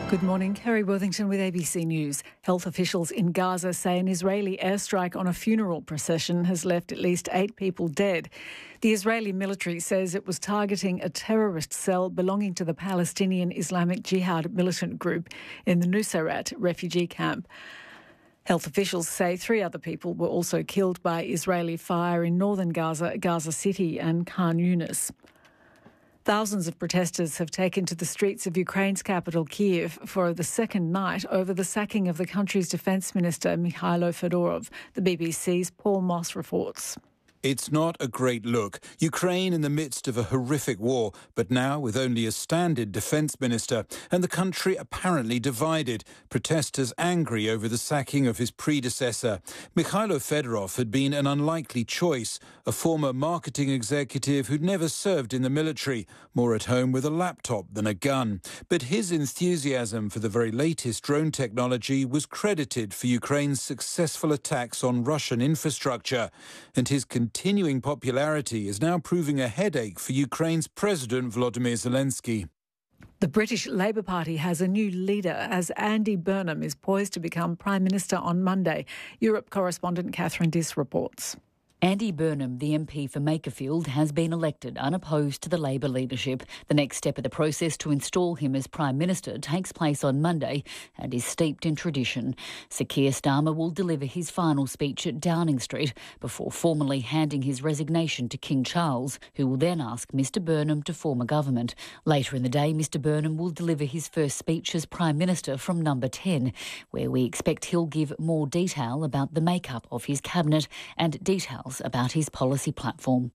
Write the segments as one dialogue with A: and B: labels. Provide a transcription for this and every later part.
A: Good morning, Kerry Worthington with ABC News. Health officials in Gaza say an Israeli airstrike on a funeral procession has left at least 8 people dead. The Israeli military says it was targeting a terrorist cell belonging to the Palestinian Islamic Jihad militant group in the Nusayrat refugee camp. Health officials say 3 other people were also killed by Israeli fire in northern Gaza, Gaza City and Khan Yunis. Thousands of protesters have taken to the streets of Ukraine's capital, Kyiv, for the second night over the sacking of the country's defence minister, Mikhailo Fedorov. The BBC's Paul Moss reports.
B: It's not a great look. Ukraine in the midst of a horrific war, but now with only a stand-in defence minister, and the country apparently divided. Protesters angry over the sacking of his predecessor. Mikhailo Fedorov had been an unlikely choice, a former marketing executive who'd never served in the military, more at home with a laptop than a gun. But his enthusiasm for the very latest drone technology was credited for Ukraine's successful attacks on Russian infrastructure, and his continuing popularity is now proving a headache for Ukraine's President Volodymyr Zelensky.
A: The British Labour Party has a new leader as Andy Burnham is poised to become Prime Minister on Monday. Europe correspondent Catherine Diss reports.
C: Andy Burnham, the MP for Makerfield, has been elected unopposed to the Labour leadership. The next step of the process to install him as Prime Minister takes place on Monday and is steeped in tradition. Sir Keir Starmer will deliver his final speech at Downing Street before formally handing his resignation to King Charles, who will then ask Mr Burnham to form a government. Later in the day, Mr Burnham will deliver his first speech as Prime Minister from Number 10, where we expect he'll give more detail about the makeup of his cabinet and details about his policy platform.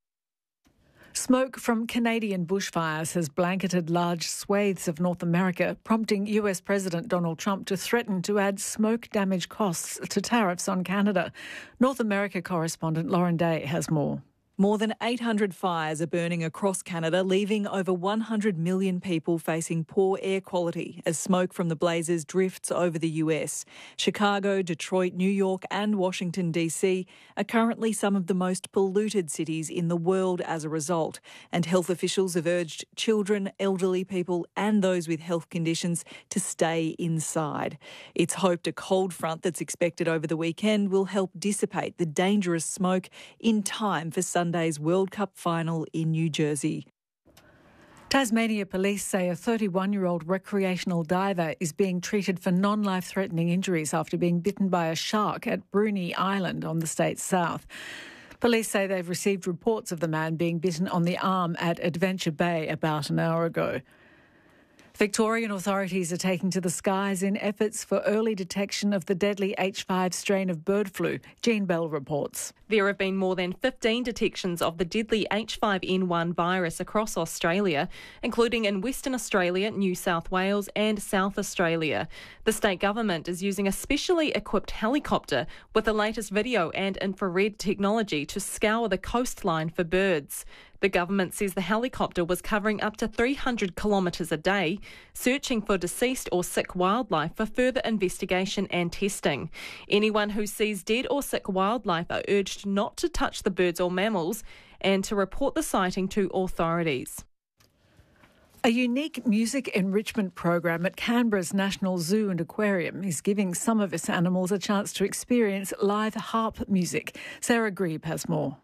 A: Smoke from Canadian bushfires has blanketed large swathes of North America, prompting US President Donald Trump to threaten to add smoke damage costs to tariffs on Canada. North America correspondent Lauren Day has more.
D: More than 800 fires are burning across Canada, leaving over 100 million people facing poor air quality as smoke from the blazes drifts over the US. Chicago, Detroit, New York and Washington, D.C. are currently some of the most polluted cities in the world as a result, and health officials have urged children, elderly people and those with health conditions to stay inside. It's hoped a cold front that's expected over the weekend will help dissipate the dangerous smoke in time for Sunday's World Cup final in New Jersey.
A: Tasmania police say a 31-year-old recreational diver is being treated for non-life-threatening injuries after being bitten by a shark at Bruny Island on the state's south. Police say they've received reports of the man being bitten on the arm at Adventure Bay about an hour ago. Victorian authorities are taking to the skies in efforts for early detection of the deadly H5 strain of bird flu. Jean Bell reports.
E: There have been more than 15 detections of the deadly H5N1 virus across Australia, including in Western Australia, New South Wales and South Australia. The state government is using a specially equipped helicopter with the latest video and infrared technology to scour the coastline for birds. The government says the helicopter was covering up to 300 kilometres a day, searching for deceased or sick wildlife for further investigation and testing. Anyone who sees dead or sick wildlife are urged not to touch the birds or mammals and to report the sighting to authorities.
A: A unique music enrichment program at Canberra's National Zoo and Aquarium is giving some of its animals a chance to experience live harp music. Sarah Grebe has more.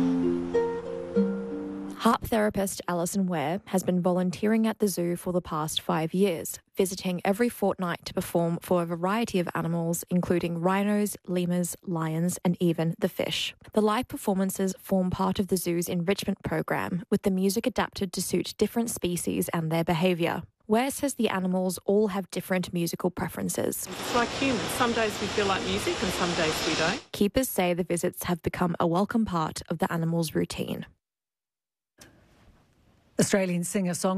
F: Harp therapist Alison Ware has been volunteering at the zoo for the past 5 years, visiting every fortnight to perform for a variety of animals, including rhinos, lemurs, lions, and even the fish. The live performances form part of the zoo's enrichment program, with the music adapted to suit different species and their behaviour. Ware says the animals all have different musical preferences.
G: It's like humans. Some days we feel like music and some days we don't.
F: Keepers say the visits have become a welcome part of the animals' routine.
A: Australian singer-songwriter